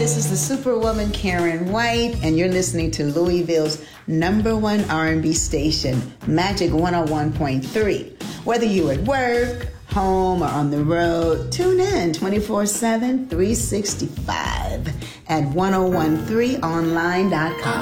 this is the Superwoman Karen White, and you're listening to Louisville's #1 R&B station, Magic 101.3. Whether you're at work, home, or on the road, tune in 24/7, 365 at 1013online.com.